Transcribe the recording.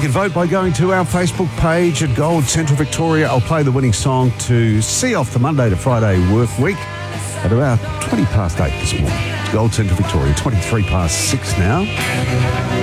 can vote by going to our Facebook page at Gold Central Victoria. I'll play the winning song to see off the Monday to Friday work week at about 20 past 8 this morning. Gold Central Victoria, 23 past 6 now.